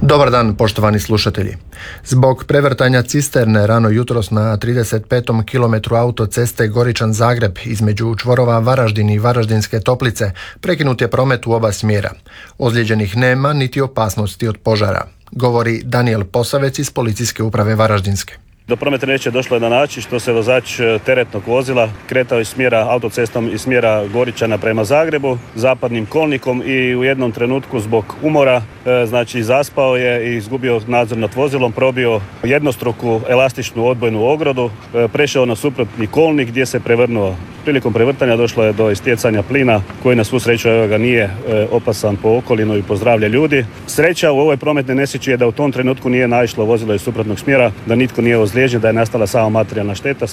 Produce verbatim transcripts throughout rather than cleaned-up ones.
Dobar dan, poštovani slušatelji. Zbog prevrtanja cisterne rano jutros na trideset petom kilometru autoceste Goričan-Zagreb između čvorova Varaždin i Varaždinske Toplice prekinut je promet u oba smjera. Ozlijeđenih nema niti opasnosti od požara, govori Danijel Posavec iz Policijske uprave Varaždinske. Do prometne nesreće došlo je na način što se vozač teretnog vozila kretao iz smjera autocestom iz smjera Goričana prema Zagrebu zapadnim kolnikom i u jednom trenutku zbog umora znači zaspao je i izgubio nadzor nad vozilom, probio jednostruku elastičnu odbojnu ogradu, prešao na suprotni kolnik gdje se prevrnuo. Prilikom prevrtanja došlo je do istjecanja plina koji na svu sreću evo ga nije opasan po okolinu i po zdravlje ljudi. Sreća u ovoj prometnoj nesreći je da u tom trenutku nije naišlo vozilo iz suprotnog smjera, da nitko nije ozlijeđen, da je nastala samo materijalna šteta.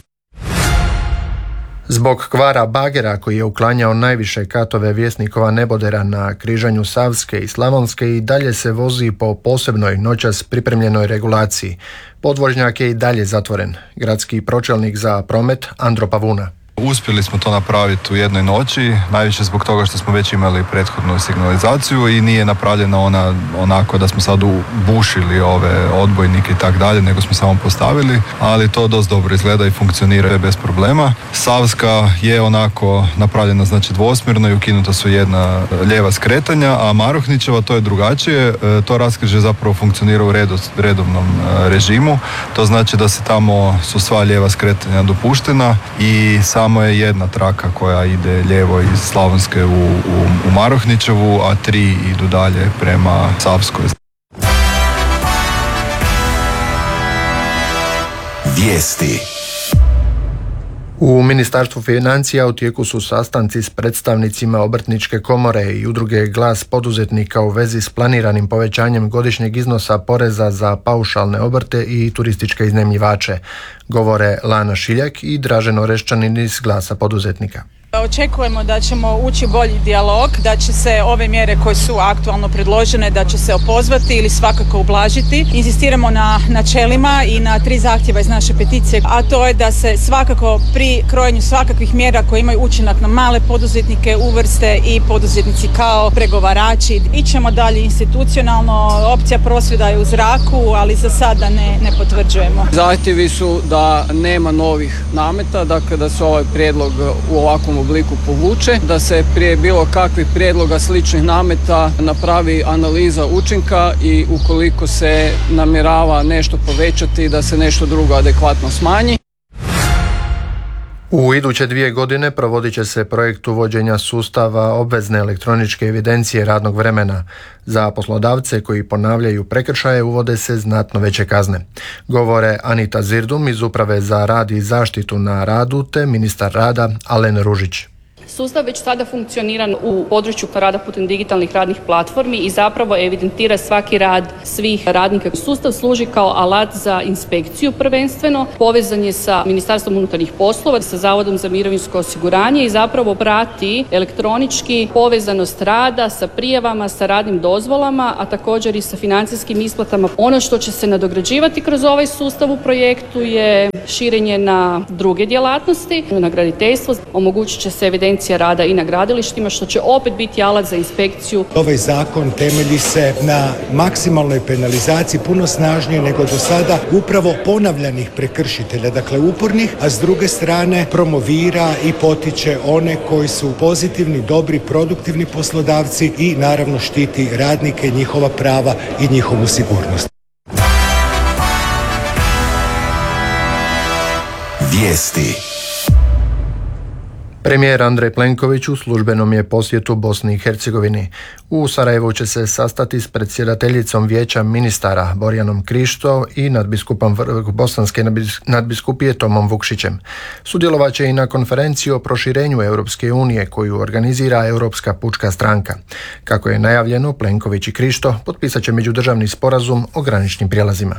Zbog kvara bagera koji je uklanjao najviše katove Vjesnikova nebodera na križanju Savske i Slavonske i dalje se vozi po posebnoj noćas pripremljenoj regulaciji. Podvožnjak je i dalje zatvoren. Gradski pročelnik za promet Andro Pavuna. Uspjeli smo to napraviti u jednoj noći, najviše zbog toga što smo već imali prethodnu signalizaciju i nije napravljena ona onako da smo sad ubušili ove odbojnike i tak dalje, nego smo samo postavili, ali to dosta dobro izgleda i funkcionira bez problema. Savska je onako napravljena znači dvosmjerno i ukinuta su jedna lijeva skretanja, a Maruhnićeva to je drugačije, to raskrižje zapravo funkcionira u redu, redovnom režimu, to znači da se tamo su sva lijeva skretanja dopuštena i samo je jedna traka koja ide lijevo iz Slavonske u, u, u Marohnićevu, a tri idu dalje prema Savskoj. Vijesti. U Ministarstvu financija u tijeku su sastanci s predstavnicima Obrtničke komore i udruge Glas poduzetnika u vezi s planiranim povećanjem godišnjeg iznosa poreza za paušalne obrte i turističke iznajmljivače, govore Lana Šiljak i Dražen Oreščanin iz Glasa poduzetnika. Očekujemo da ćemo ući bolji dijalog, da će se ove mjere koje su aktualno predložene, da će se opozvati ili svakako ublažiti. Inzistiramo na načelima i na tri zahtjeva iz naše peticije, a to je da se svakako pri krojenju svakakvih mjera koje imaju učinak na male poduzetnike uvrste i poduzetnici kao pregovarači. Ićemo dalje institucionalno, opcija prosvjeda je u zraku, ali za sada ne, ne potvrđujemo. Zahtjevi su da nema novih nameta, dakle da se ovaj prijedlog u ovakvom obliku povuče, da se prije bilo kakvih prijedloga sličnih nameta napravi analiza učinka i ukoliko se namjerava nešto povećati da se nešto drugo adekvatno smanji. U iduće dvije godine provodit će se projekt uvođenja sustava obvezne elektroničke evidencije radnog vremena. Za poslodavce koji ponavljaju prekršaje uvode se znatno veće kazne, govore Anita Zirdum iz Uprave za rad i zaštitu na radu te ministar rada Alen Ružić. Sustav već sada funkcionira u području rada putem digitalnih radnih platformi i zapravo evidentira svaki rad svih radnika. Sustav služi kao alat za inspekciju prvenstveno, povezan je sa Ministarstvom unutarnjih poslova, sa Zavodom za mirovinsko osiguranje i zapravo prati elektronički povezanost rada sa prijavama, sa radnim dozvolama, a također i sa financijskim isplatama. Ono što će se nadograđivati kroz ovaj sustav u projektu je širenje na druge djelatnosti, na graditeljstvo, omogućit će se evidencija rada i na gradilištima, što će opet biti alat za inspekciju. Ovaj zakon temelji se na maksimalnoj penalizaciji, puno snažnije nego do sada, upravo ponavljanih prekršitelja, dakle upornih, a s druge strane promovira i potiče one koji su pozitivni, dobri, produktivni poslodavci i naravno štiti radnike, njihova prava i njihovu sigurnost. Vijesti. Premijer Andrej Plenković u službenom je posjetu Bosni i Hercegovini. U Sarajevu će se sastati s predsjedateljicom Vijeća ministara Borjanom Krišto i nadbiskupom Bosanske nadbiskupije Tomom Vukšićem. Sudjelovat će i na konferenciji o proširenju Europske unije koju organizira Europska pučka stranka. Kako je najavljeno, Plenković i Krišto potpisat će međudržavni sporazum o graničnim prijelazima.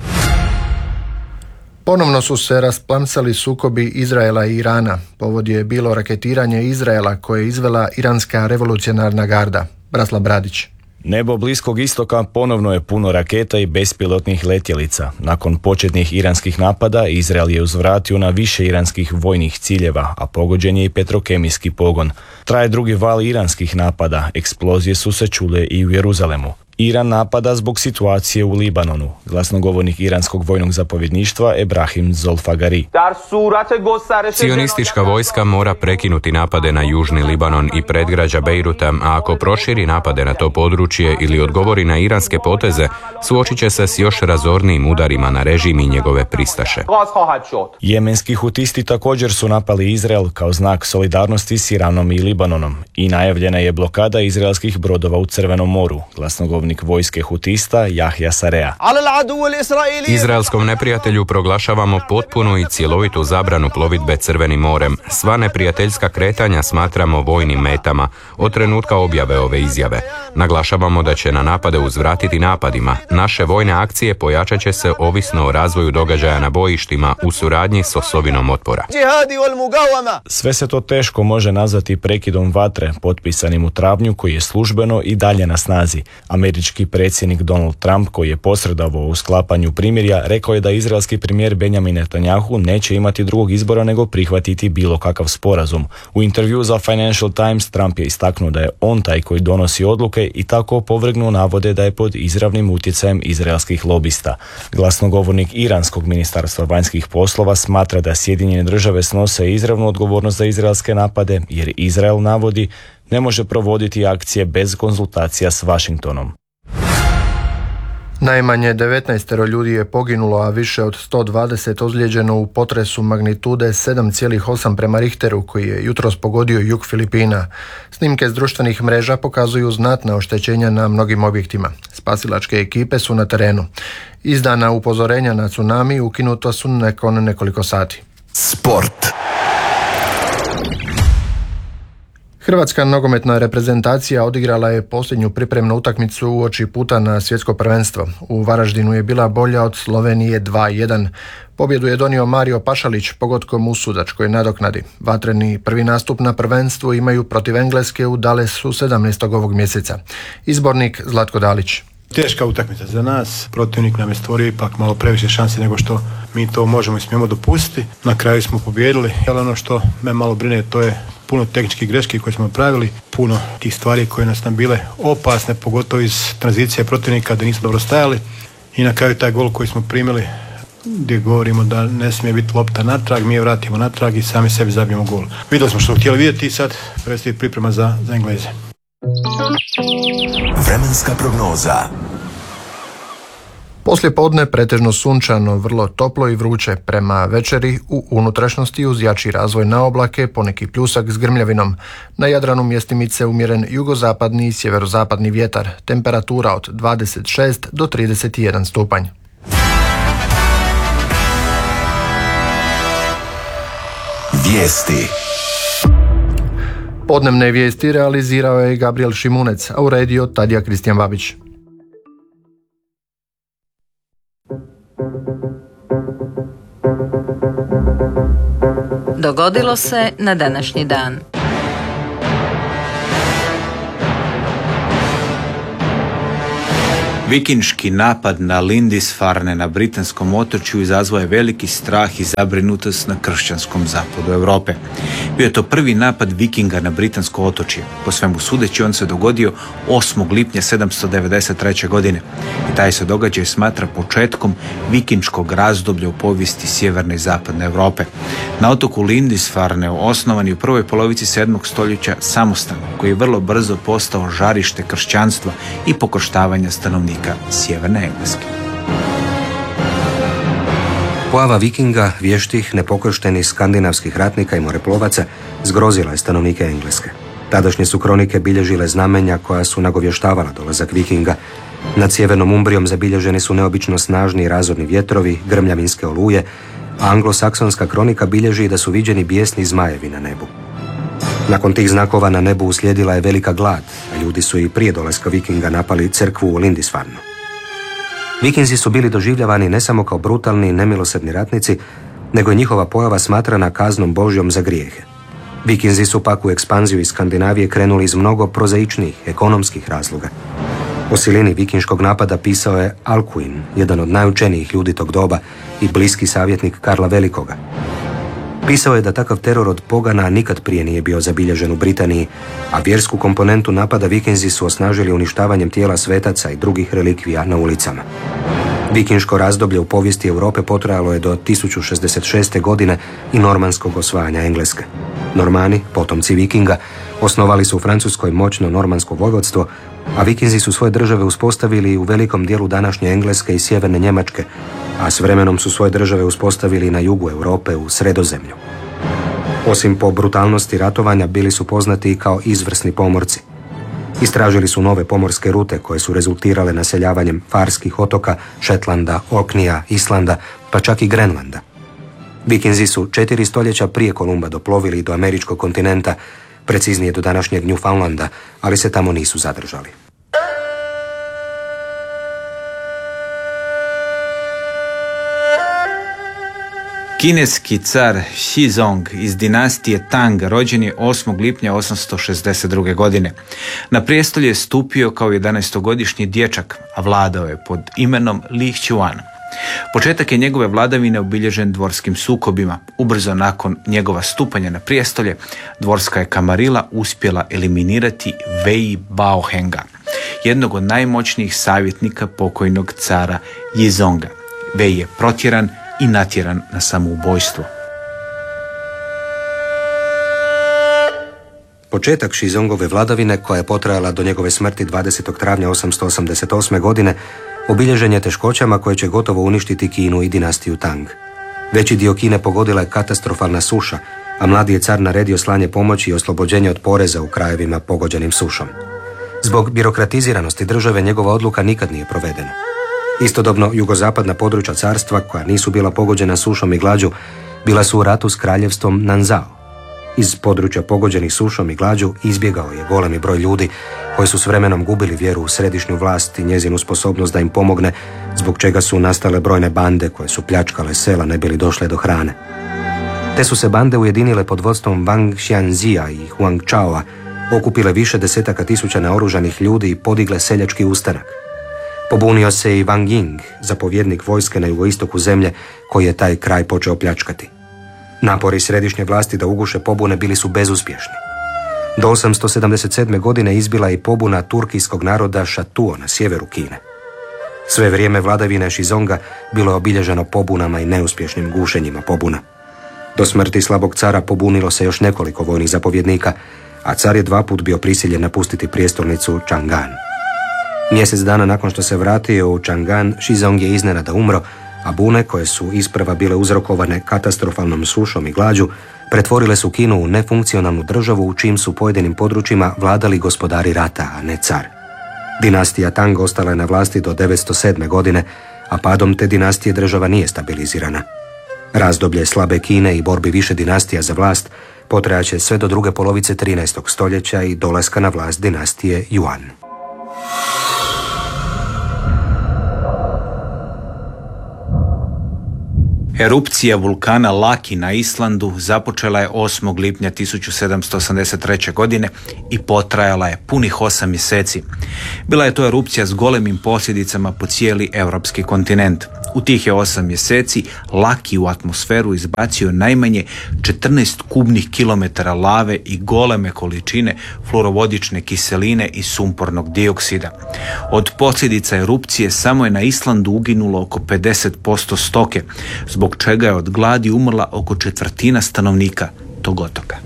Ponovno su se rasplamsali sukobi Izraela i Irana. Povod je bilo raketiranje Izraela koje je izvela iranska revolucionarna garda. Brasla Bradić. Nebo Bliskog istoka ponovno je puno raketa i bespilotnih letjelica. Nakon početnih iranskih napada, Izrael je uzvratio na više iranskih vojnih ciljeva, a pogođen je i petrokemijski pogon. Traje drugi val iranskih napada, eksplozije su se čule i u Jeruzalemu. Iran napada zbog situacije u Libanonu. Glasnogovornik iranskog vojnog zapovjedništva Ebrahim Zolfagari. Cionistička vojska mora prekinuti napade na južni Libanon i predgrađa Bejruta, a ako proširi napade na to područje ili odgovori na iranske poteze, suočit će se s još razornijim udarima na režim i njegove pristaše. Jemenski hutisti također su napali Izrael kao znak solidarnosti s Iranom i Libanonom i najavljena je blokada izraelskih brodova u Crvenom moru. Glasnogovornik vojske hutista Jahja Sarea. Izraelskom neprijatelju proglašavamo potpunu i cjelovitu zabranu plovidbe Crvenim morem. Sva neprijateljska kretanja smatramo vojnim metama od trenutka objave ove izjave. Naglašavamo da će na napade uzvratiti napadima. Naše vojne akcije pojačat će se ovisno o razvoju događaja na bojištima u suradnji s osovinom otpora. Sve se to teško može nazvati prekidom vatre potpisanim u travnju koji je službeno i dalje na snazi. Američki predsjednik Donald Trump, koji je posredovao u sklapanju primirja, rekao je da izraelski premijer Benjamin Netanyahu neće imati drugog izbora nego prihvatiti bilo kakav sporazum. U intervju za Financial Times Trump je istaknuo da je on taj koji donosi odluke i tako opovrgnuo navode da je pod izravnim utjecajem izraelskih lobista. Glasnogovornik iranskog ministarstva vanjskih poslova smatra da Sjedinjene države snose izravnu odgovornost za izraelske napade, jer Izrael, navodi, ne može provoditi akcije bez konzultacija s Washingtonom. Najmanje devetnaest ljudi je poginulo, a više od sto dvadeset ozlijeđeno u potresu magnitude sedam zarez osam prema Richteru koji je jutros pogodio jug Filipina. Snimke s društvenih mreža pokazuju znatna oštećenja na mnogim objektima. Spasilačke ekipe su na terenu. Izdana upozorenja na tsunami ukinuta su nakon nekoliko sati. Sport. Hrvatska nogometna reprezentacija odigrala je posljednju pripremnu utakmicu uoči puta na svjetsko prvenstvo. U Varaždinu je bila bolja od Slovenije dva jedan. Pobjedu je donio Mario Pašalić pogodkom u sudačkoj nadoknadi. Vatreni prvi nastup na prvenstvu imaju protiv Engleske u Dallasu sedamnaestog ovog mjeseca. Izbornik Zlatko Dalić. Teška utakmica za nas, protivnik nam je stvorio ipak malo previše šanse nego što mi to možemo i smijemo dopustiti. Na kraju smo pobijedili, ali ono što me malo brine to je puno tehničkih greški koje smo napravili, puno tih stvari koje nas nam bile opasne, pogotovo iz tranzicije protivnika da nismo dobro stajali i na kraju taj gol koji smo primili gdje govorimo da ne smije biti lopta natrag, mi je vratimo natrag i sami sebi zabijemo gol. Vidjeli smo što smo htjeli vidjeti i sad predstoji priprema za, za Engleze. Vremenska prognoza. Poslije podne pretežno sunčano, vrlo toplo i vruće. Prema večeri u unutrašnjosti uz jači razvoj na oblake, poneki pljusak s grmljavinom. Na Jadranu mjestimice umjeren jugozapadni i sjeverozapadni vjetar. Temperatura od dvadeset šest do trideset jedan stupanj. Vijesti. Podnevne vijesti realizirao je Gabriel Šimunec, a uredio Tadija Kristijan Babić. Dogodilo se na današnji dan. Vikinški napad na Lindisfarne na britanskom otočju izazvao je veliki strah i zabrinutost na kršćanskom zapadu Europe. Bio je to prvi napad Vikinga na britansko otočje. Po svemu sudeći on se dogodio osmog lipnja sedamsto devedeset treće. godine. I taj se događaj smatra početkom vikinškog razdoblja u povijesti sjeverne i zapadne Europe. Na otoku Lindisfarne osnovan je u prvoj polovici sedmog stoljeća samostan koji je vrlo brzo postao žarište kršćanstva i pokoštavanja stanovnika sjeverne Engleske. Pojava vikinga, vještih, nepokrštenih skandinavskih ratnika i moreplovaca zgrozila je stanovnike Engleske. Tadašnje su kronike bilježile znamenja koja su nagovještavala dolazak vikinga. Nad sjevernom Umbrijom zabilježeni su neobično snažni i razorni vjetrovi, grmljavinske oluje, a anglosaksonska kronika bilježi da su viđeni bijesni zmajevi na nebu. Nakon tih znakova na nebu uslijedila je velika glad, a ljudi su i prije dolaska vikinga napali crkvu u Lindisfarnu. Vikinzi su bili doživljavani ne samo kao brutalni i nemilosrdni ratnici, nego je njihova pojava smatrana kaznom Božjom za grijehe. Vikinzi su pak u ekspanziju iz Skandinavije krenuli iz mnogo prozaičnijih ekonomskih razloga. O silini vikinškog napada pisao je Alcuin, jedan od najučenijih ljudi tog doba i bliski savjetnik Karla Velikoga. Pisao je da takav teror od pogana nikad prije nije bio zabilježen u Britaniji, a vjersku komponentu napada Vikinzi su osnažili uništavanjem tijela svetaca i drugih relikvija na ulicama. Vikinško razdoblje u povijesti Europe potrajalo je do tisuću šezdeset šeste. godine i normanskog osvajanja Engleske. Normani, potomci Vikinga, osnovali su u Francuskoj moćno normansko vojvodstvo, a Vikinzi su svoje države uspostavili u velikom dijelu današnje Engleske i sjeverne Njemačke, a s vremenom su svoje države uspostavili na jugu Europe u Sredozemlju. Osim po brutalnosti ratovanja, bili su poznati i kao izvrsni pomorci. Istražili su nove pomorske rute koje su rezultirale naseljavanjem Farskih otoka, Šetlanda, Orknija, Islanda, pa čak i Grenlanda. Vikinzi su četiri stoljeća prije Kolumba doplovili do američkog kontinenta, preciznije do današnjeg Newfoundlanda, ali se tamo nisu zadržali. Kineski car Shizong iz dinastije Tang rođen je osmog lipnja osamsto šezdeset druge. godine. Na prijestolje je stupio kao jedanaestogodišnji dječak, a vladao je pod imenom Li Xuan. Početak je njegove vladavine obilježen dvorskim sukobima. Ubrzo nakon njegova stupanja na prijestolje, dvorska je kamarila uspjela eliminirati Wei Baohenga, jednog od najmoćnijih savjetnika pokojnog cara Yizonga. Wei je protjeran i natjeran na samoubojstvo. Početak Shizongove vladavine, koja je potrajala do njegove smrti dvadesetog travnja osamsto osamdeset osme. godine, obilježen je teškoćama koje će gotovo uništiti Kinu i dinastiju Tang. Veći dio Kine pogodila je katastrofalna suša, a mladi je car naredio slanje pomoći i oslobođenje od poreza u krajevima pogođenim sušom. Zbog birokratiziranosti države njegova odluka nikad nije provedena. Istodobno, jugozapadna područja carstva, koja nisu bila pogođena sušom i glađu, bila su u ratu s kraljevstvom Nanzao. Iz područja pogođenih sušom i glađu izbjegao je golemi broj ljudi koji su s vremenom gubili vjeru u središnju vlast i njezinu sposobnost da im pomogne, zbog čega su nastale brojne bande koje su pljačkale sela ne bili došle do hrane. Te su se bande ujedinile pod vodstvom Wang Xianzia i Huang Chaoa, okupile više desetaka tisuća naoružanih ljudi i podigle seljački ustanak. Pobunio se i Wang Ying, zapovjednik vojske na jugoistoku zemlje, koji je taj kraj počeo pljačkati. Napori središnje vlasti da uguše pobune bili su bezuspješni. Do osamsto sedamdeset sedme. godine izbila i pobuna turkijskog naroda Šatuo na sjeveru Kine. Sve vrijeme vladavine Shizonga bilo je obilježeno pobunama i neuspješnim gušenjima pobuna. Do smrti slabog cara pobunilo se još nekoliko vojnih zapovjednika, a car je dva put bio prisiljen napustiti prijestolnicu Chang'an. Mjesec dana nakon što se vratio u Chang'an, Shizong je iznenada umro, a bune, koje su isprva bile uzrokovane katastrofalnom sušom i glađu, pretvorile su Kinu u nefunkcionalnu državu u čijim su pojedinim područjima vladali gospodari rata, a ne car. Dinastija Tang ostala je na vlasti do devetsto sedme. godine, a padom te dinastije država nije stabilizirana. Razdoblje slabe Kine i borbi više dinastija za vlast potrajaće sve do druge polovice trinaestog. stoljeća i dolaska na vlast dinastije Yuan. Erupcija vulkana Laki na Islandu započela je osmog lipnja tisuću sedamsto osamdeset treće. godine i potrajala je punih osam mjeseci. Bila je to erupcija s golemim posljedicama po cijeli europski kontinent. U tih je osam mjeseci Laki u atmosferu izbacio najmanje četrnaest kubnih kilometara lave i goleme količine fluorovodične kiseline i sumpornog dioksida. Od posljedica erupcije samo je na Islandu uginulo oko pedeset posto stoke, zbog čega je od gladi umrla oko četvrtina stanovnika tog otoka.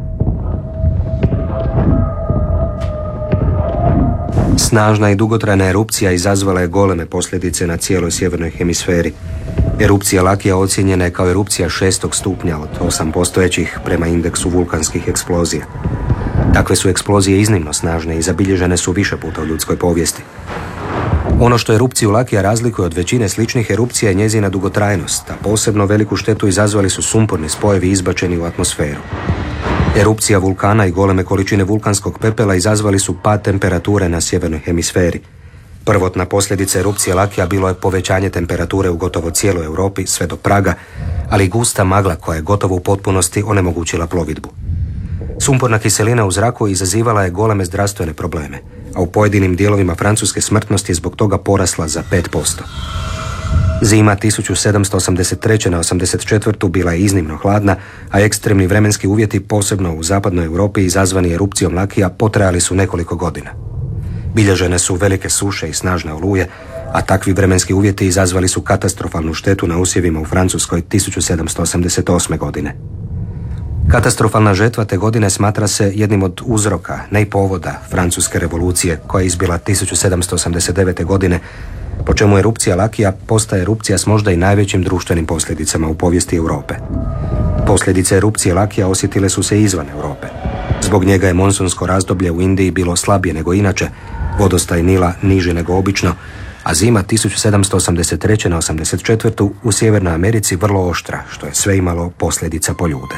Snažna i dugotrajna erupcija izazvala je goleme posljedice na cijeloj sjevernoj hemisferi. Erupcija Lakija ocijenjena je kao erupcija šestog stupnja od osam postojećih prema indeksu vulkanskih eksplozija. Takve su eksplozije iznimno snažne i zabilježene su više puta u ljudskoj povijesti. Ono što erupciju Lakija razlikuje od većine sličnih erupcija je njezina dugotrajnost, a posebno veliku štetu izazvali su sumporni spojevi izbačeni u atmosferu. Erupcija vulkana i goleme količine vulkanskog pepela izazvali su pad temperature na sjevernoj hemisferi. Prvotna posljedica erupcije Lakija bilo je povećanje temperature u gotovo cijeloj Europi sve do Praga, ali i gusta magla koja je gotovo u potpunosti onemogućila plovidbu. Sumporna kiselina u zraku izazivala je goleme zdravstvene probleme, a u pojedinim dijelovima Francuske smrtnost je zbog toga porasla za pet posto. Zima tisuću sedamsto osamdeset treće. na osamdeset četvrtu. bila je iznimno hladna, a ekstremni vremenski uvjeti, posebno u zapadnoj Europi izazvani erupcijom Lakija, potrajali su nekoliko godina. Bilježene su velike suše i snažne oluje, a takvi vremenski uvjeti izazvali su katastrofalnu štetu na usjevima u Francuskoj tisuću sedamsto osamdeset osme. godine. Katastrofalna žetva te godine smatra se jednim od uzroka, ne i povoda, Francuske revolucije koja je izbila tisuću sedamsto osamdeset devete. godine, po čemu erupcija Lakija postaje erupcija s možda i najvećim društvenim posljedicama u povijesti Europe. Posljedice erupcije Lakija osjetile su se izvan Europe. Zbog njega je monsunsko razdoblje u Indiji bilo slabije nego inače, vodostaj Nila niži nego obično, a zima tisuću sedamsto osamdeset treće. na osamdeset četvrtu. u Sjevernoj Americi vrlo oštra, što je sve imalo posljedica po ljude.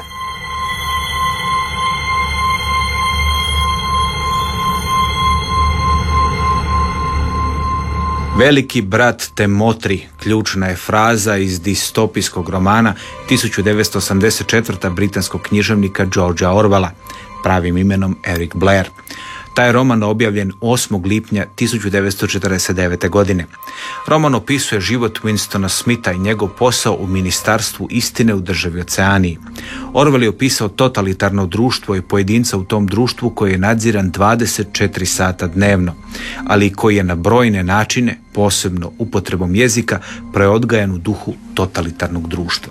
Veliki brat te motri, ključna je fraza iz distopijskog romana tisuću devetsto osamdeset četvrte. britanskog književnika Georgea Orwella, pravim imenom Eric Blair. Taj roman objavljen osmog lipnja tisuću devetsto četrdeset devete. godine. Roman opisuje život Winstona Smitha i njegov posao u Ministarstvu istine u državi Oceaniji. Orwell je opisao totalitarno društvo i pojedinca u tom društvu koji je nadziran dvadeset četiri sata dnevno, ali koji je na brojne načine, posebno upotrebom jezika, preodgajan u duhu totalitarnog društva.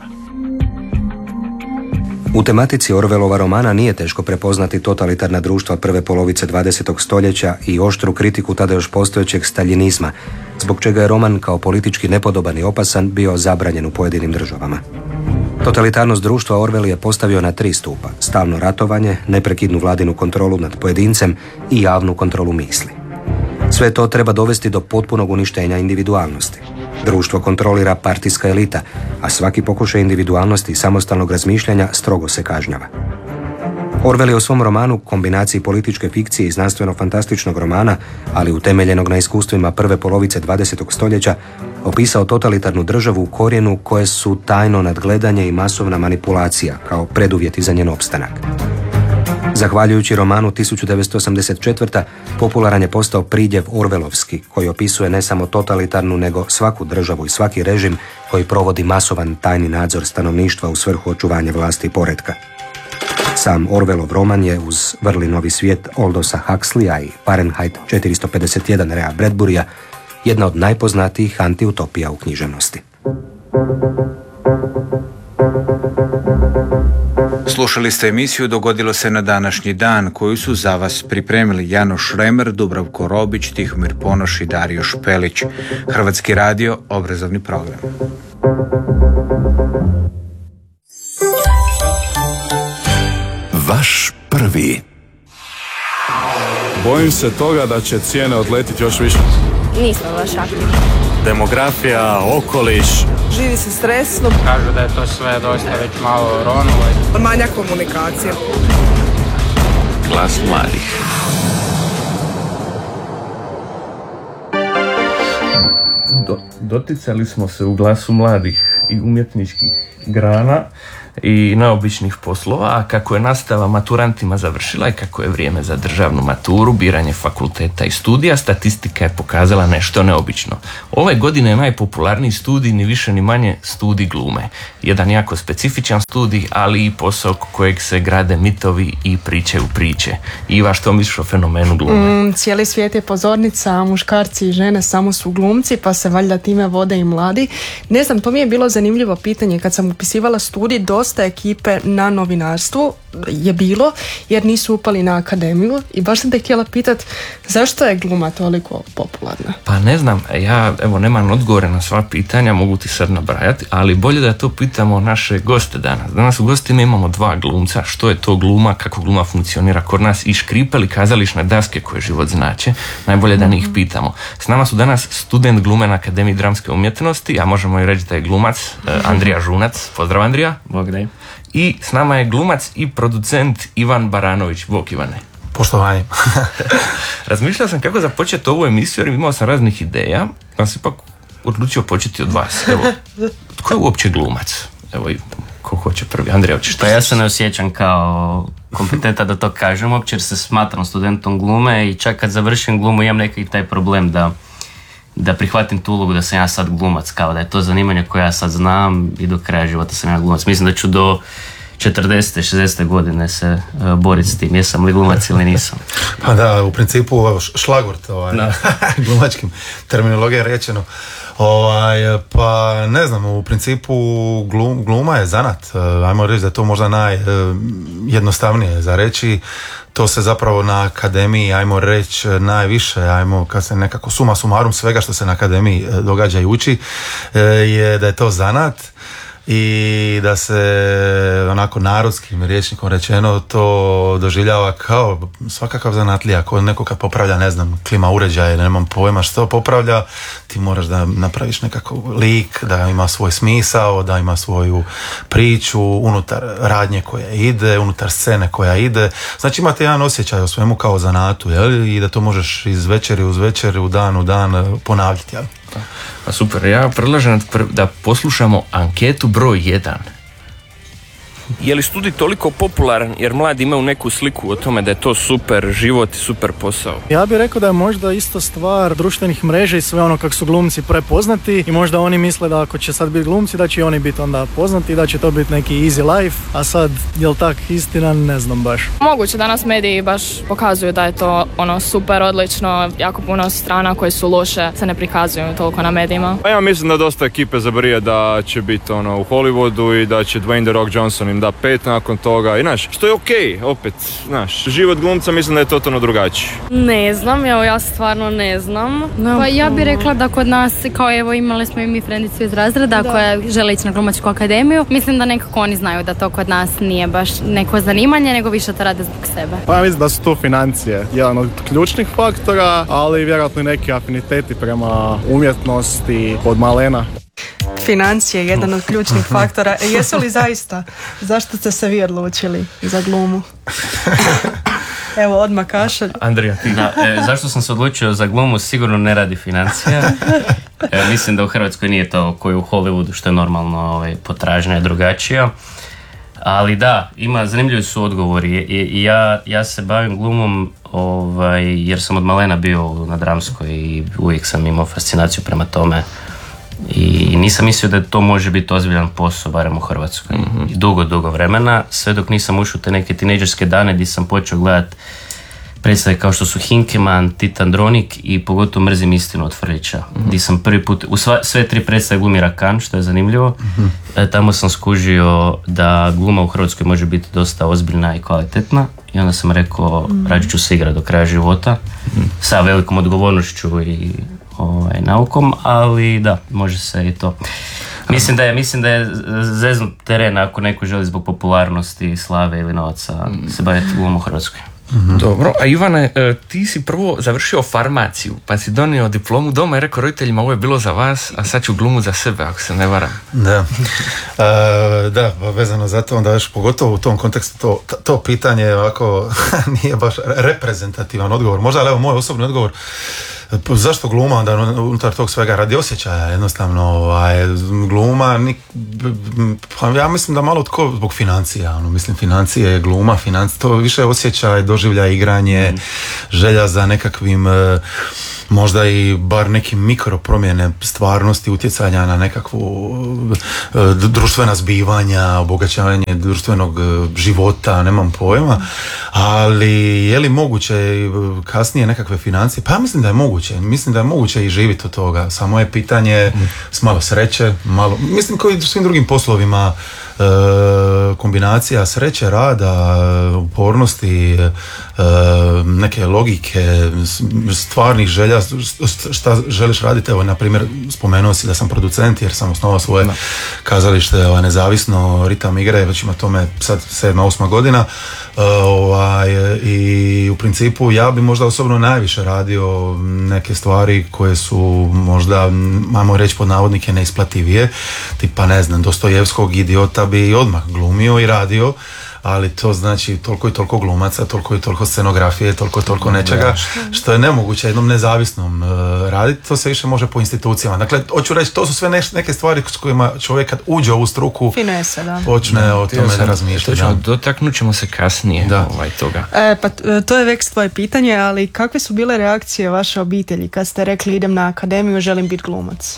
U tematici Orwellova romana nije teško prepoznati totalitarna društva prve polovice dvadesetog stoljeća i oštru kritiku tada još postojećeg staljinizma, zbog čega je roman kao politički nepodoban i opasan bio zabranjen u pojedinim državama. Totalitarnost društva Orwell je postavio na tri stupa: stalno ratovanje, neprekidnu vladinu kontrolu nad pojedincem i javnu kontrolu misli. Sve to treba dovesti do potpunog uništenja individualnosti. Društvo kontrolira partijska elita, a svaki pokušaj individualnosti i samostalnog razmišljanja strogo se kažnjava. Orwell je u svom romanu, kombinaciji političke fikcije i znanstveno-fantastičnog romana, ali utemeljenog na iskustvima prve polovice dvadesetog stoljeća, opisao totalitarnu državu u korijenu koje su tajno nadgledanje i masovna manipulacija kao preduvjeti za njen opstanak. Zahvaljujući romanu tisuću devetsto osamdeset četvrte. popularan je postao pridjev Orwellovski, koji opisuje ne samo totalitarnu, nego svaku državu i svaki režim koji provodi masovan tajni nadzor stanovništva u svrhu očuvanja vlasti i poretka. Sam Orwellov roman je uz Vrli novi svijet Aldosa Huxleya i Fahrenheit četiristo pedeset jedan Raya Bradburya jedna od najpoznatijih antiutopija u književnosti. Slušali ste emisiju Dogodilo se na današnji dan, koju su za vas pripremili Janoš Šremer, Dubravko Robić, Tihomir Ponoš i Dario Špelić. Hrvatski radio, obrazovni program. Vaš prvi. Bojim se toga da će cijene odletiti još više. Nismo baš aktivni. Demografija, okoliš. Živi se stresno. Kažu da je to sve dosta već malo ronulo. Manja komunikacija. Glas mladih. Do, doticali smo se u Glasu mladih i umjetničkih grana i naobičnih poslova, a kako je nastava maturantima završila i kako je vrijeme za državnu maturu, biranje fakulteta i studija, statistika je pokazala nešto neobično. Ove godine je najpopularniji studij ni više ni manje studij glume. Jedan jako specifičan studij, ali i posao oko kojeg se grade mitovi i pričaju priče. Iva, što misliš o fenomenu glume? Mm, cijeli svijet je pozornica, a muškarci i žene samo su glumci, pa se valjda time vode i mladi. Ne znam, to mi je bilo zanimljivo pitanje kad sam upisivala studij. Dosta ekipe na novinarstvu je bilo, jer nisu upali na akademiju, i baš sam te htjela pitati zašto je gluma toliko popularna? Pa ne znam, ja evo nemam odgovore na sva pitanja, mogu ti sad nabrajati, ali bolje da to pitamo naše goste danas. Danas u gostima imamo dva glumca, što je to gluma, kako gluma funkcionira kod nas, i škripeli kazališne daske koje život znače, najbolje da njih pitamo. S nama su danas student glume na Akademiji dramske umjetnosti, a možemo i reći da je glumac, Andrija Žunac. Pozdrav, Andrija. Bog daj. I s nama je glumac i producent Ivan Baranović. Bog, Ivane. Poštovanje. Razmišljao sam kako započeti ovu emisiju, jer imao sam raznih ideja, pa sam ipak odlučio početi od vas. Evo, tko je uopće glumac? Evo, ko hoće prvi? Andrija, hoćeš ti? Pa ja se ne osjećam kao kompetenta da to kažem uopće, jer se smatram studentom glume i čak kad završim glumu imam neki taj problem da da prihvatim tu ulogu da sam ja sad glumac, kao da je to zanimanje koje ja sad znam i do kraja života sam ja glumac. Mislim da ću do četrdesete, šezdesete godine se uh, boriti s tim, jesam li glumac ili nisam. Pa da, u principu šlagvort, ovaj, glumačkim terminologijom rečeno. Ovaj, pa ne znam, u principu glum, gluma je zanat. Ajmo reći da je to možda najjednostavnije za reći. To se zapravo na akademiji, ajmo reći, najviše, ajmo kad se nekako suma sumarum svega što se na akademiji događa i uči, je da je to zanat i da se onako narodskim rječnikom rečeno to doživljava kao svakakav zanatlija. Ako neko kad popravlja, ne znam, klima uređaje, nemam pojma što popravlja, ti moraš da napraviš nekakav lik, da ima svoj smisao, da ima svoju priču unutar radnje koja ide, unutar scene koja ide. Znači imate jedan osjećaj o svemu kao zanatu, jel? I da to možeš iz večeri uz večeri, u dan u dan ponavljati, jel? Pa super, ja predlažem da poslušamo anketu broj jedan. Je li studij toliko popularan jer mladi imaju neku sliku o tome da je to super život i super posao? Ja bih rekao da je možda isto stvar društvenih mreža i sve ono kako su glumci prepoznati i možda oni misle da ako će sad biti glumci da će i oni biti onda poznati i da će to biti neki easy life, a sad je li tak istina, ne znam baš. Moguće danas mediji baš pokazuju da je to ono super, odlično, jako puno strana koje su loše se ne prikazuju toliko na medijima. Pa ja mislim da dosta ekipe zabrija da će biti ono u Hollywoodu i da će Dwayne The Rock Johnson im da pet nakon toga i znaš, što je okej, okay, opet, znaš, život glumca mislim da je totalno drugačiji. Ne znam, evo ja stvarno ne znam. No, pa ja bih rekla da kod nas, kao evo imali smo i mi frendicu iz razreda da. koja žele ići na glumačku akademiju, mislim da nekako oni znaju da to kod nas nije baš neko zanimanje, nego više to rade zbog sebe. Pa ja mislim da su to financije, jedan od ključnih faktora, ali vjerojatno i neki afiniteti prema umjetnosti od malena. Financije je jedan od ključnih faktora. E, jesu li zaista? Zašto ste se vi odlučili za glumu? Evo, odmah kašalj. Andrija, ti. Da, e, zašto sam se odlučio za glumu? Sigurno ne radi financija. E, mislim da u Hrvatskoj nije to koji u Hollywoodu, što je normalno ovaj, potražnja je drugačija. Ali da, ima, zanimljivi su odgovori. I, i ja, ja se bavim glumom ovaj, jer sam od malena bio na dramskoj i uvijek sam imao fascinaciju prema tome. I nisam mislio da to može biti ozbiljan posao, barem u Hrvatskoj. Mm-hmm. Dugo, dugo vremena, sve dok nisam ušao te neke tinejdžerske dane gdje sam počeo gledat predstave kao što su Hinkeman, Titandronik i pogotovo Mrzim istinu od Frljića. Mm-hmm. Gdje sam prvi put, u sva, sve tri predstave glumi Rakan, što je zanimljivo. Mm-hmm. E, tamo sam skužio da gluma u Hrvatskoj može biti dosta ozbiljna i kvalitetna. I onda sam rekao, mm-hmm. rađe ću se igrati do kraja života, mm-hmm. sa velikom odgovornošću i ovaj, naukom, ali da, može se i to. Mislim da je, mislim da je zeznut teren ako neko želi zbog popularnosti, slave ili novaca se baviti glumom u Hrvatskoj. Mm-hmm. Dobro, a Ivane, ti si prvo završio farmaciju, pa si donio diplomu doma i rekao roditeljima ovo je bilo za vas, a sad ću glumu za sebe, ako se ne varam. Da, uh, da, vezano za to, onda još pogotovo u tom kontekstu to, to pitanje ovako nije baš reprezentativan odgovor, možda, ali evo moj osobni odgovor. Zašto gluma onda unutar tog svega? Radi osjećaja, jednostavno ovaj, gluma, nik, pa ja mislim da malo tko zbog financija, ono, mislim financije, gluma, financije, to više osjećaj, doživljaj, igranje, mm. želja za nekakvim možda i bar nekim mikro promjene stvarnosti, utjecanja na nekakvu društvena zbivanja, obogaćavanje društvenog života, nemam pojma, ali je li moguće kasnije nekakve financije? Pa ja mislim da je moguće, mislim da je moguće i živjeti od toga, samo je pitanje mm. s malo sreće, malo, mislim kao i svim drugim poslovima, E, kombinacija sreće, rada, upornosti, e, neke logike, stvarnih želja, šta želiš raditi. Evo, na primjer, spomenuo si da sam producent jer sam osnovao svoje kazalište ovaj, nezavisno, Ritam igre, već ima tome sad sedma, osma godina. E, ovaj, i u principu ja bi možda osobno najviše radio neke stvari koje su možda, ajmo reći pod navodnike, neisplativije, tipa ne znam, Dostojevskog Idiota bi odmah glumio i radio, ali to znači toliko i toliko glumaca, toliko i toliko scenografije, toliko i toliko nečega, što je nemoguće jednom nezavisnom uh, raditi, to se više može po institucijama. Dakle, hoću reći, to su sve neš, neke stvari s kojima čovjek kad uđe u struku finese, da. počne da, o tome da razmišlja. Da. Dotaknut ćemo se kasnije da. Ovaj, toga. E, pa to je već tvoje pitanje, ali kakve su bile reakcije vaše obitelji kad ste rekli idem na akademiju, želim biti glumac?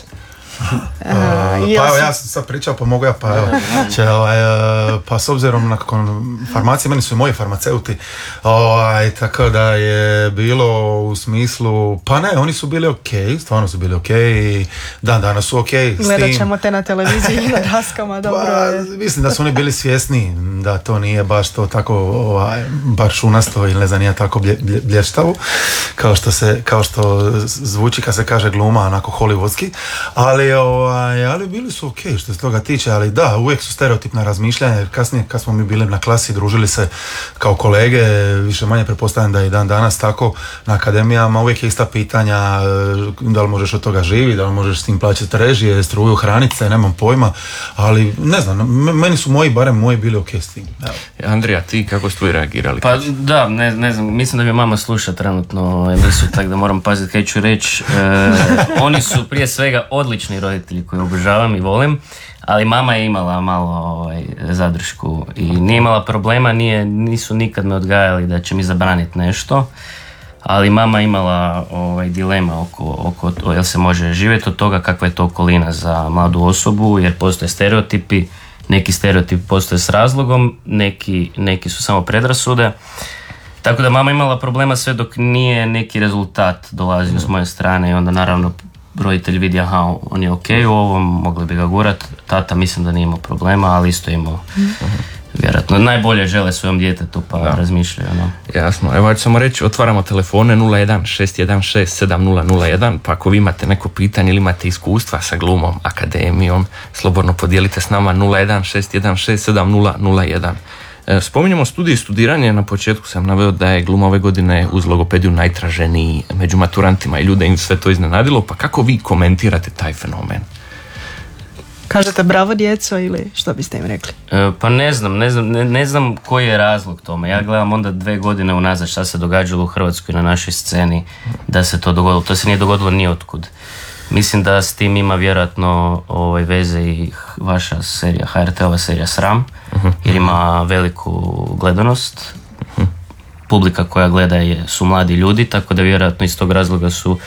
Uh, pa evo, ja sam sad pričao, pa mogu ja, pa evo, će, ovaj, pa s obzirom na farmacije, meni su i moji farmaceuti, ovaj, tako da je bilo u smislu, pa ne, oni su bili ok, stvarno su bili ok, i dan danas su ok. Gledat ćemo te na televiziji na daskama, dobro je. Pa, mislim da su oni bili svjesni da to nije baš to tako, ovaj, bar šunasto ili ne znam, nije tako blje, blje, blještavo, kao što se, kao što zvuči kad se kaže gluma, onako hollywoodski, ali Ovaj, ali bili su ok što se toga tiče, ali da, uvijek su stereotipna razmišljanja, jer kasnije kad smo mi bili na klasi, družili se kao kolege, više manje pretpostavljam da je i dan danas tako na akademijama, uvijek je ista pitanja, da li možeš od toga živjeti, da li možeš s tim plaćati režije, struju, hraniti se, nemam pojma, ali ne znam, meni su moji, barem moji bili ok s tim. Evo. Andrija, ti kako ste reagirali? Pa da, ne, ne znam, mislim da mi mama sluša trenutno emisiju, tako da moram paziti kaj ću reći. E, oni su prije svega odlični roditelji koje obožavam i volim, ali mama je imala malo ovaj, zadršku i nije imala problema, nije, nisu nikad me odgajali da će mi zabraniti nešto, ali mama je imala ovaj, dilema oko, oko jel se može živjeti od toga, kakva je to okolina za mladu osobu, jer postoje stereotipi, neki stereotipi postoje s razlogom, neki, neki su samo predrasude. Tako da mama imala problema sve dok nije neki rezultat dolazio s moje strane i onda naravno roditelj vidi, aha, on je ok u ovom, mogli bi ga gurat. Tata mislim da nije imao problema, ali isto imao uh-huh. vjerojatno. Najbolje žele svojom djetetu pa da. Razmišljaju. No. Jasno, evo ću samo reći, otvaramo telefone nula jedan šest jedan šest sedam nula nula jedan, pa ako vi imate neko pitanje ili imate iskustva sa glumom, akademijom, slobodno podijelite s nama nula jedan šest jedan šest sedam nula nula jedan. Spominjemo studij i studiranje, na početku sam naveo da je gluma ove godine uz logopediju najtraženiji među maturantima i ljude im sve to iznenadilo, pa kako vi komentirate taj fenomen? Kažete bravo djeco ili što biste im rekli? E, pa ne znam, ne znam, ne, ne znam koji je razlog tome. Ja gledam onda dve godine unazad šta se događalo u Hrvatskoj na našoj sceni da se to dogodilo. To se nije dogodilo ni otkud. Mislim da s tim ima vjerojatno ovaj, veze i vaša serija, H R T-ova serija Sram, uh-huh. jer ima veliku gledanost. Uh-huh. Publika koja gleda je, su mladi ljudi, tako da vjerojatno iz tog razloga su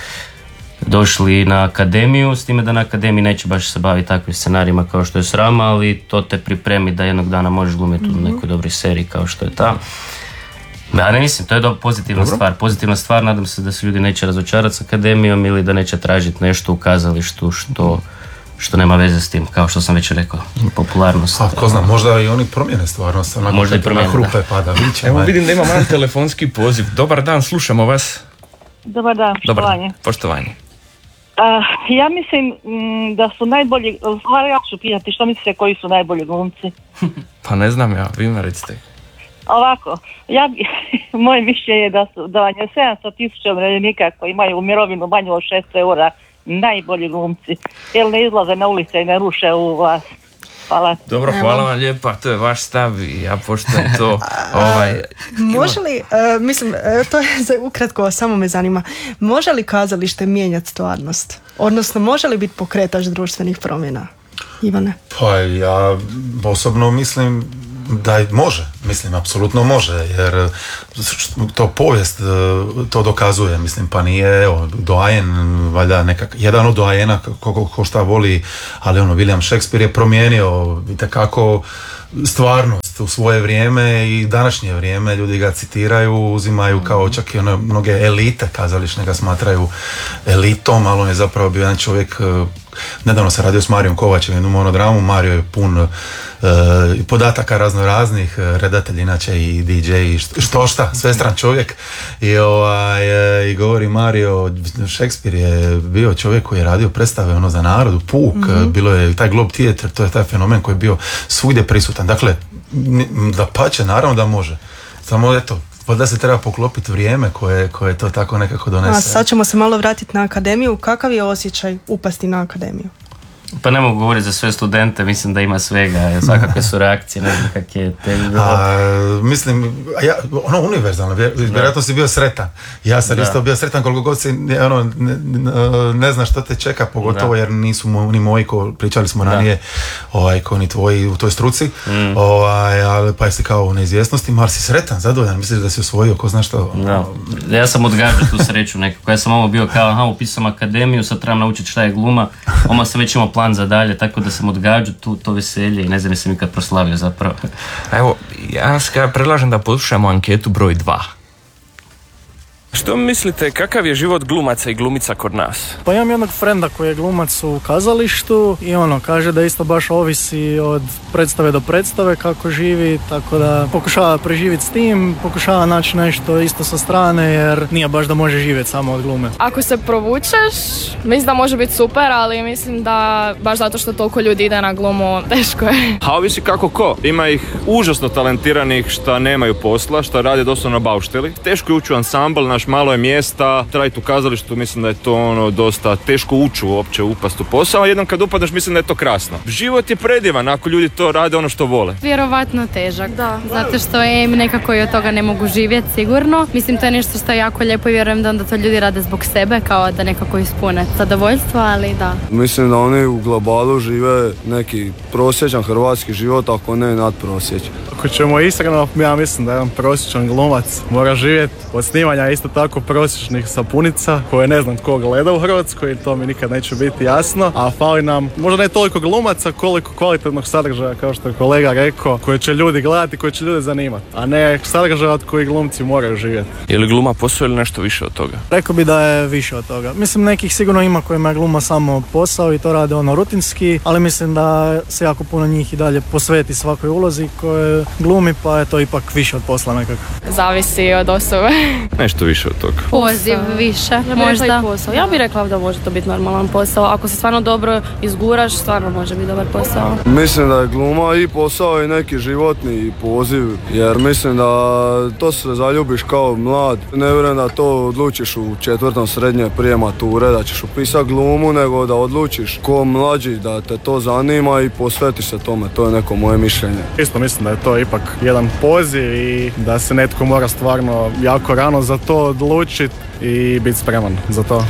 došli na akademiju, s time da na akademiji neće baš se baviti takvim scenarijima kao što je Sram, ali to te pripremi da jednog dana možeš glumiti uh-huh. u nekoj dobroj seriji kao što je ta. Ja ne mislim, to je do, pozitivna Dobro. stvar. Pozitivna stvar, nadam se da se ljudi neće razočarati s akademijom ili da neće tražiti nešto u kazalištu što, što nema veze s tim, kao što sam već rekao, popularnost. A ko zna, možda i oni promijene stvarnost, onako možda i promijene, hrupe da. Pada, viće. Evo vidim da imamo telefonski poziv. Dobar dan, slušamo vas. Dobar dan, poštovanje. Dobar, poštovanje. Uh, ja mislim m, da su najbolji, stvar ja ću pitati što mislite koji su najbolji glumci? Pa ne znam ja, vi me recite. Ovako, ja, moje mišljenje je da su da je sedamsto tisuća umirovljenika koji imaju mirovinu manju od šest eura najbolji glumci, jer ne izlaze na ulice i ne ruše u vas. Hvala. Dobro, hvala vam lijepa, to je vaš stav i ja poštujem to. ovaj, može li, uh, mislim, to je za ukratko, samo me zanima, može li kazalište mijenjati stvarnost? Odnosno, može li biti pokretač društvenih promjena? Ivane? Pa ja osobno mislim da može, mislim, apsolutno može, jer to povijest to dokazuje, mislim, pa nije, evo, doajen, valjda nekak, jedan od doajena ko, ko šta voli, ali ono, William Shakespeare je promijenio itekako stvarnost u svoje vrijeme i današnje vrijeme, ljudi ga citiraju, uzimaju kao čak i one mnoge elite kazališne ga smatraju elitom, ali on je zapravo bio jedan čovjek, nedavno se radio s Marijom Kovačem, jednu monodramu, Mario je pun uh, podataka razno raznih, redatelj inače i D J i što šta, svestran čovjek i, ovaj, i govori Mario, Shakespeare je bio čovjek koji je radio predstave ono za narodu, puk, mm-hmm. bilo je taj Globe Theatre, to je taj fenomen koji je bio svugdje prisutan, dakle da pače, naravno da može, samo eto, da se treba poklopiti vrijeme koje, koje to tako nekako donese. A sad ćemo se malo vratiti na akademiju. Kakav je osjećaj upasti na akademiju? Pa ne mogu govoriti za sve studente, mislim da ima svega, svakakve su reakcije, ne znam kak je te bilo. A, mislim, ja, ono univerzalno, vjerojatno si bio sretan. Ja sam da. isto bio sretan koliko god si ono, ne, ne znaš što te čeka, pogotovo da. jer nisu mo, ni moji, ko, pričali smo da. ranije, ovaj, ko ni tvoji u toj struci, mm. ovaj, ali pa jesi kao u neizvjesnosti, ali si sretan, zadovoljan, misliš da si osvojio, ko zna što. Da. Ja sam odgađao tu sreću nekako, ja sam ovo bio kao, aha, upisam akademiju, sad trebam naučiti šta je gluma, oma sam već imao plan za dalje, tako da sam odgađao tu, to veselje i ne znam, nisam nikad proslavio zapravo. Evo, ja predlažem da poslušamo anketu broj dva. Što mislite, kakav je život glumaca i glumica kod nas? Pa imam jednog frenda koji je glumac u kazalištu i ono, kaže da isto baš ovisi od predstave do predstave kako živi, tako da pokušava preživjeti s tim, pokušava naći nešto isto sa strane jer nije baš da može živjeti samo od glume. Ako se provučeš, mislim da može biti super, ali mislim da baš zato što toliko ljudi ide na glumu, teško je. A ovisi kako ko. Ima ih užasno talentiranih šta nemaju posla, šta rade doslovno na baušteli. Teško je ući u ansambl, naš malo je mjesta, raditi u kazalištu, mislim da je to ono dosta teško ući uopće upast u posao, a jednom kad upadneš mislim da je to krasno. Život je predivan ako ljudi to rade ono što vole. Vjerovatno težak, da. Zato što je nekako i od toga ne mogu živjeti sigurno. Mislim to je nešto što je jako lijepo i vjerujem da onda to ljudi rade zbog sebe, kao da nekako ispune zadovoljstvo, ali da. Mislim da oni u globalu žive neki prosječan hrvatski život, ako ne nadprosječan. Ako ćemo iskreno, ja mislim da jedan prosječan glumac mora živjeti od snimanja isto tako prosječnih sapunica koje ne znam tko gleda u Hrvatskoj i to mi nikad neće biti jasno, a fali nam možda ne toliko glumaca koliko kvalitetnog sadržaja kao što je kolega rekao, koje će ljudi gledati, koje će ljude zanimati, a ne sadržaja od koji glumci moraju živjeti. Je li gluma posao ili nešto više od toga? Rekao bi da je više od toga. Mislim nekih sigurno ima kojima je gluma samo posao i to rade ono rutinski, ali mislim da se jako puno njih i dalje posveti svakoj ulozi koje glumi, pa je to ipak više od posla nekako. Zavisi od osobe. Nešto više od toga. Poziv više, ja možda. Posao. Ja bih rekla da može to biti normalan posao. Ako se stvarno dobro izguraš, stvarno može biti dobar posao. Mislim da je gluma i posao i neki životni poziv, jer mislim da to se zaljubiš kao mlad. Ne vjerujem da to odlučiš u četvrtom srednje prije mature, da ćeš upisati glumu, nego da odlučiš ko mlađi, da te to zanima i posvetiš se tome. To je neko moje mišljenje. Isto mislim da je to ipak jedan poziv i da se netko mora stvarno jako rano za to odlučiti i biti spreman za to.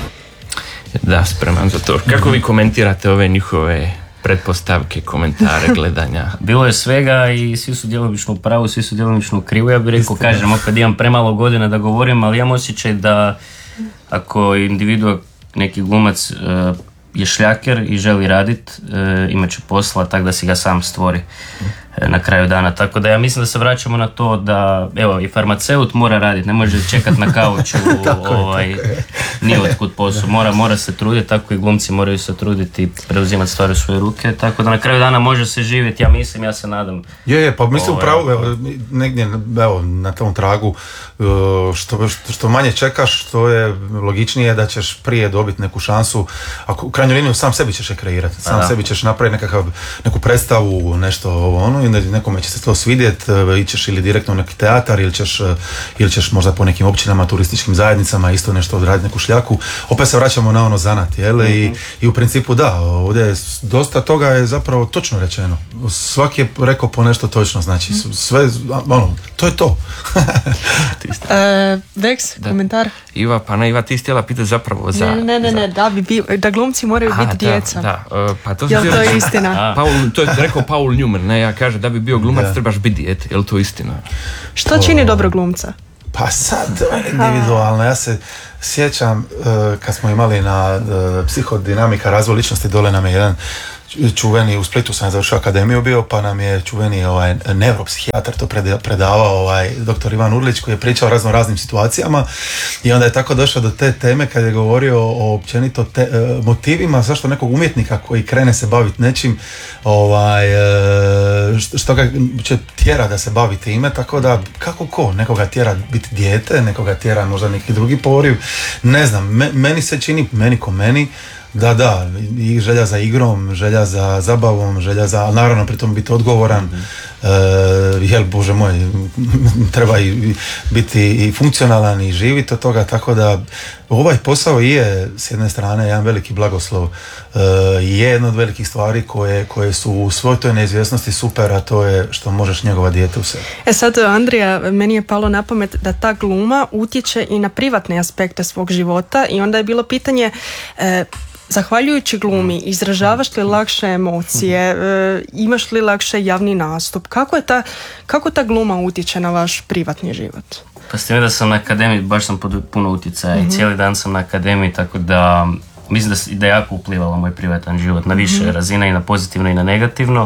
Da, spreman za to. Kako vi komentirate ove njihove pretpostavke, komentare, gledanja? Bilo je svega i svi su djelomično u pravu, svi su djelomično u krivu. Ja bih rekao, kažem, opet imam premalo godina da govorim, ali imam osjećaj da ako individua, neki glumac je šljaker i želi radit, imat će posla tak da si ga sam stvori na kraju dana. Tako da ja mislim da se vraćamo na to da, evo, i farmaceut mora raditi, ne može čekati na kauču ovaj, ni otkud posao, mora, mora se truditi, tako i glumci moraju se truditi i preuzimati stvari u svoje ruke, tako da na kraju dana može se živjeti, ja mislim, ja se nadam. Je, je, pa mislim ovaj, upravo, evo, negdje, evo, na tom tragu, što, što manje čekaš, što je logičnije da ćeš prije dobiti neku šansu, ako u krajnjoj liniji sam sebi ćeš je kreirati, sam sebi ćeš napraviti nekakav, neku predstavu, nešto ovo, ono, i nekome će se to svidjeti, ićeš ili direktno u neki teatar ili ćeš, ili ćeš možda po nekim općinama, turističkim zajednicama isto nešto odraditi, neku šljaku. Opet se vraćamo na ono zanat, jel? Mm-hmm. I, i u principu da, ovdje je dosta toga je zapravo točno rečeno. Svaki je rekao po nešto točno, znači sve, ono, to je to. uh, Dex, da. Komentar? Iva, pa ne, Iva, ti si htjela pitati zapravo za... Ne, ne, ne, za... ne da, bi bi, da glumci moraju Aha, biti da, djeca. Da, uh, pa to jel to je istina? Paul, to je rekao Paul Newman, ne, ja kaže da bi bio glumac da. Trebaš biti dijete, je li to istina? Što čini dobro glumca? Pa sad, individualno, ja se sjećam uh, kad smo imali na uh, psihodinamika razvoj ličnosti, dole nam je jedan čuveni, u Splitu sam završio akademiju bio, pa nam je čuveni ovaj, neuropsihijatar to predavao, ovaj, doktor Ivan Urlić, koji je pričao o razno raznim situacijama i onda je tako došao do te teme kad je govorio o općenito te, uh, motivima zašto nekog umjetnika koji krene se baviti nečim, ovaj, uh, što ga će tjera da se bavi time, tako da kako ko, nekoga tjera biti dijete, nekoga tjera možda neki drugi poriv, ne znam, me, meni se čini, meni ko meni, Da, da, i želja za igrom, želja za zabavom, želja za, naravno pritom biti odgovoran, mm-hmm. e, jel, bože moj, treba i biti i funkcionalan i živiti od toga, tako da ovaj posao je s jedne strane jedan veliki blagoslov, e, je jedna od velikih stvari koje, koje su u svoj toj neizvjesnosti super, a to je što možeš njegova dijete u sebi. E sad, Andrija, meni je palo na pamet da ta gluma utječe i na privatne aspekte svog života i onda je bilo pitanje, e, zahvaljujući glumi, izražavaš li lakše emocije, e, imaš li lakše javni nastup? Kako je ta, kako ta gluma utječe na vaš privatni život? Pa s time da sam na akademiji, baš sam pod puno utjecaja mm-hmm. i cijeli dan sam na akademiji, tako da mislim da, da je jako uplivala moj privatan život na više mm-hmm. razina i na pozitivno i na negativno.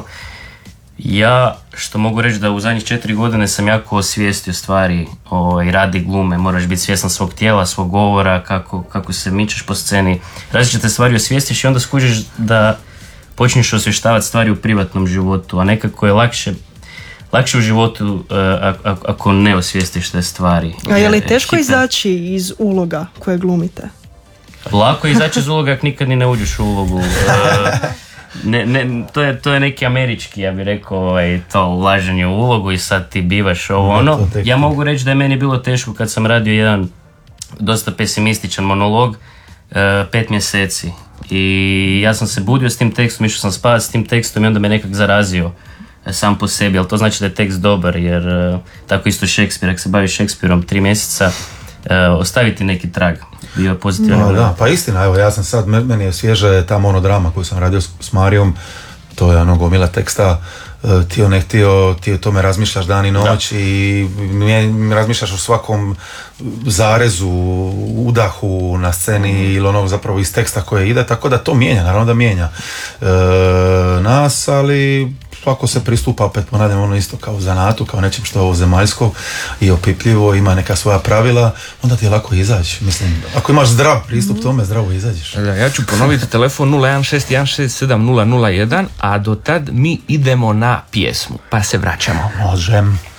Ja, što mogu reći da u zadnjih četiri godine sam jako osvijestio stvari o, i radi glume, moraš biti svjestan svog tijela, svog govora, kako, kako se mičeš po sceni, različite stvari osvijestiš i onda skužiš da počneš osvještavati stvari u privatnom životu, a nekako je lakše lakše u životu uh, ako ne osvijestiš te stvari. A je li teško izaći iz uloga koje glumite? Lako je izaći iz uloga ako nikad ni ne uđeš u ulogu. Uh, Ne, ne, to, je, to je neki američki, ja bih rekao, ovaj, to ulaženje u ulogu i sad ti bivaš ovo ono. Ja mogu reći da je meni bilo teško kad sam radio jedan dosta pesimističan monolog uh, pet mjeseci i ja sam se budio s tim tekstom, išao sam spavati s tim tekstom i onda me nekak zarazio uh, sam po sebi, ali to znači da je tekst dobar jer uh, tako isto Šekspir, ako se baviš Šekspirom tri mjeseca, uh, ostaviti neki trag. Bio pozitivan. No, da, pa istina, evo ja sam sad, meni je svježe ta monodrama koju sam radio s, s Marijom, to je ono gomila teksta, ti ne htio, ti o tome razmišljaš dan i noć da. I razmišljaš o svakom zarezu, udahu na sceni mm. ili onog zapravo iz teksta koje ide, tako da to mijenja, naravno da mijenja e, nas, ali ako se pristupa, opet ponavljam, ono isto kao zanatu, kao nečem što je ovo zemaljsko i opipljivo, ima neka svoja pravila, onda ti je lako izaći. Mislim, ako imaš zdrav pristup tome, zdravo izađeš. Ja ću ponoviti telefon nula jedan šest jedan šest sedam nula nula jedan, a do tad mi idemo na pjesmu, pa se vraćamo. Možem.